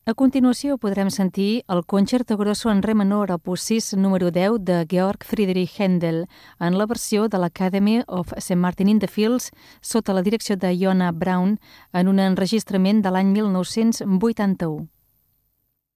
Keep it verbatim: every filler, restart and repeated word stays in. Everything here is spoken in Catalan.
A continuació podrem sentir el Concerto Grosso en re menor opus sis número deu de Georg Friedrich Händel en la versió de l'Academy of Saint Martin in the Fields sota la direcció de Yonah Braun en un enregistrament de l'any mil nou-cents vuitanta-u.